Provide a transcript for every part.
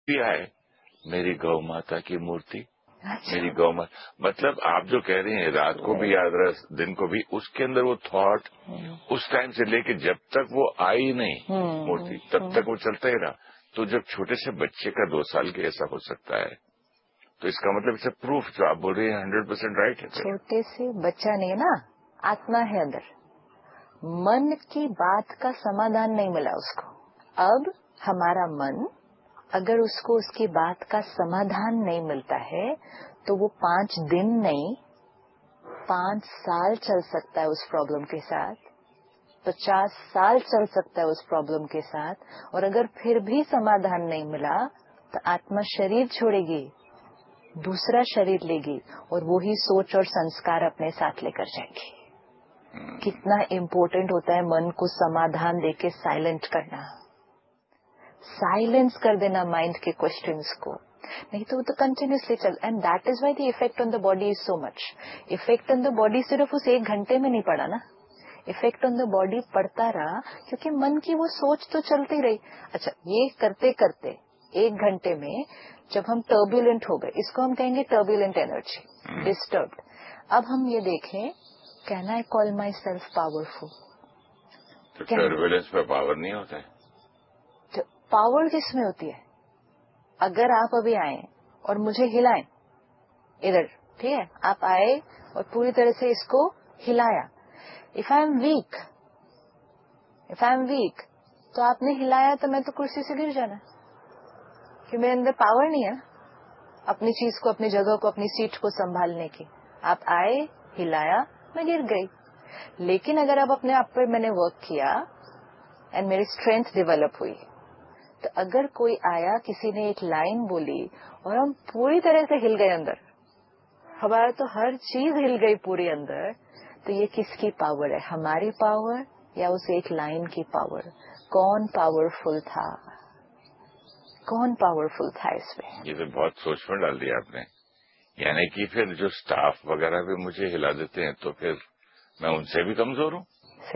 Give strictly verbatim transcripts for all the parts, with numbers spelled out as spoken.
भी आए, मेरी गौ माता की मूर्ति, मेरी गौ माता, मतलब आप जो कह रहे हैं रात को भी याद रहा, दिन को भी, उसके अंदर वो थॉट उस टाइम से लेके जब तक वो आई नहीं मूर्ति, तब तक वो चलता ही रहा। तो जब छोटे से बच्चे का दो साल के ऐसा हो सकता है, तो इसका मतलब इसे प्रूफ जो आप बोल रहे हैं हंड्रेड परसेंट राइट है। छोटे से बच्चा नहीं ना, आत्मा है अंदर। मन की बात का समाधान नहीं मिला उसको। अब हमारा मन, अगर उसको उसकी बात का समाधान नहीं मिलता है तो वो पांच दिन नहीं पांच साल चल सकता है उस प्रॉब्लम के साथ, पचास साल चल सकता है उस प्रॉब्लम के साथ। और अगर फिर भी समाधान नहीं मिला तो आत्मा शरीर छोड़ेगी, दूसरा शरीर लेगी और वो ही सोच और संस्कार अपने साथ लेकर जाएगी। कितना इम्पोर्टेंट होता है मन को समाधान देके साइलेंट करना, साइलेंस कर देना माइंड के क्वेश्चंस को, नहीं तो वो तो कंटिन्यूसली चल। And that is why the effect on the body is so much. Effect on the body सिर्फ उस एक घंटे में नहीं पड़ा ना, इफेक्ट ऑन द बॉडी पड़ता रहा क्योंकि मन की वो सोच तो चलती रही। अच्छा, ये करते करते एक घंटे में जब हम टर्ब्यूलेंट हो गए, इसको हम कहेंगे टर्ब्यूलेंट एनर्जी, डिस्टर्ब्ड। अब हम ये देखें, can I call my self powerful? तो टर्बुलेंस पे पावर नहीं होता है। तो पावर किसमें होती है? अगर आप अभी आए और मुझे हिलाएं इधर, ठीक है, आप आए और पूरी तरह से इसको हिलाया, if I am weak, if I am weak तो आपने हिलाया तो मैं तो कुर्सी से गिर जाना, कि मेरे अंदर पावर नहीं है अपनी चीज को, अपनी जगह को, अपनी सीट को संभालने की। आप आए, हिलाया, मैं गिर गई। लेकिन अगर अब अपने आप पर मैंने वर्क किया एंड मेरी स्ट्रेंथ डेवलप हुई, तो अगर कोई आया, किसी ने एक लाइन बोली और हम पूरी तरह से हिल गए अंदर, हमारा तो हर चीज हिल गई पूरी अंदर, तो ये किसकी पावर है? हमारी पावर या उस एक लाइन की पावर? कौन पावरफुल था? कौन पावरफुल था इसमें? ये तो बहुत सोच में डाल दिया आपने। यानी कि फिर जो स्टाफ वगैरह भी मुझे हिला देते हैं तो फिर मैं उनसे भी कमजोर हूँ।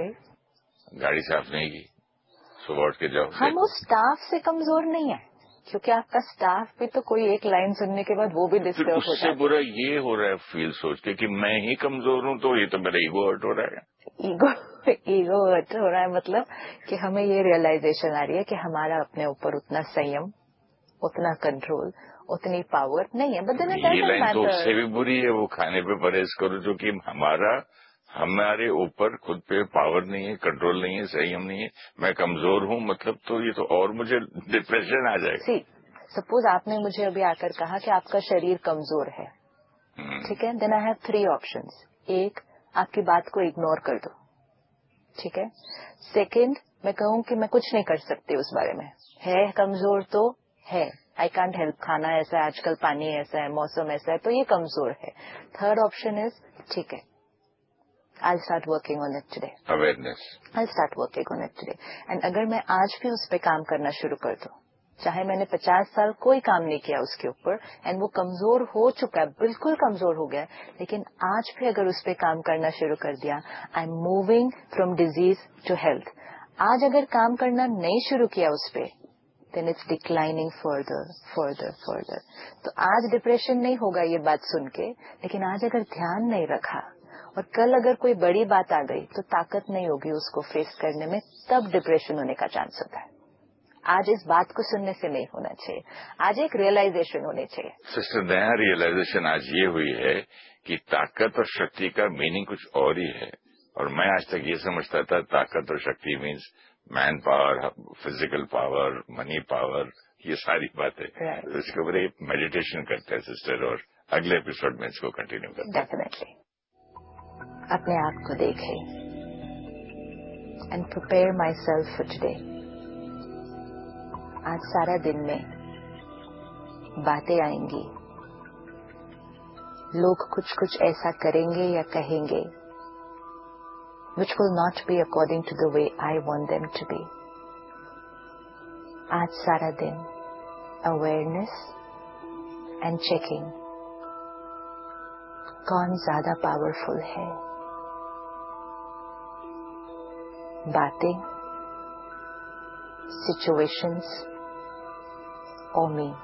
गाड़ी साफ नहीं की, सुबह उठ के जाओ। हम उस स्टाफ से कमजोर नहीं है, क्योंकि आपका स्टाफ भी तो कोई एक लाइन सुनने के बाद वो भी डिस्टर्ब हो जाता है। उससे बुरा ये हो रहा है फील सोच के कि मैं ही कमजोर हूँ, तो ये तो मेरा ईगो हर्ट हो रहा है। ईगो ईगो हर्ट हो रहा है, मतलब कि हमें ये रियलाइजेशन आ रही है कि हमारा अपने ऊपर उतना संयम, उतना कंट्रोल, उतनी पावर नहीं है। बट देन इट ये डजंट लाइन तो मैटर। उससे भी बुरी है, वो खाने पे परहेज करो, जो कि हमारा हमारे ऊपर खुद पे पावर नहीं है, कंट्रोल नहीं है, संयम नहीं है, मैं कमजोर हूँ, मतलब तो ये तो और मुझे डिप्रेशन आ जाएगा। सी सपोज आपने मुझे अभी आकर कहा कि आपका शरीर कमजोर है, ठीक है, then I have three options. एक, आपकी बात को इग्नोर कर दो, ठीक है। सेकंड, मैं कहूँ कि मैं कुछ नहीं कर सकती उस बारे में, है कमजोर तो है, आई कांट हेल्प, खाना ऐसा है आजकल, पानी ऐसा है, मौसम ऐसा है, तो ये कमजोर है। थर्ड ऑप्शन इज, ठीक है, I'll start working on it today. Awareness. I'll start working on it today. And अगर मैं आज भी उस पे काम करना शुरू कर दूं, चाहे मैंने पचास साल कोई काम नहीं किया उसके ऊपर, एंड वो कमजोर हो चुका है, बिल्कुल कमजोर हो गया है, लेकिन आज भी अगर उस पे काम करना शुरू कर दिया, I am moving from disease to health. आज अगर काम करना नहीं शुरू किया उस पे, then it's declining further, further, further. तो आज डिप्रेशन नहीं होगा ये बात सुन के, लेकिन आज अगर ध्यान नहीं रखा और कल अगर कोई बड़ी बात आ गई तो ताकत नहीं होगी उसको फेस करने में, तब डिप्रेशन होने का चांस होता है। आज इस बात को सुनने से नहीं होना चाहिए, आज एक रियलाइजेशन होनी चाहिए। सिस्टर, नया रियलाइजेशन आज ये हुई है कि ताकत और शक्ति का मीनिंग कुछ और ही है। और मैं आज तक ये समझता था ताकत और शक्ति means man power, physical power, money power, ये सारी बातें। right. तो इसके ऊपर एक मेडिटेशन करते हैं सिस्टर, और अगले एपिसोड में इसको कंटिन्यू करते हैं। डेफिनेटली अपने आप को देखें and prepare my self for today. आज सारा दिन में बातें आएंगी, लोग कुछ कुछ ऐसा करेंगे या कहेंगे which will not be according to the way I want them to be. आज सारा दिन awareness and checking कौन ज्यादा पावरफुल है, बातें, situations or me.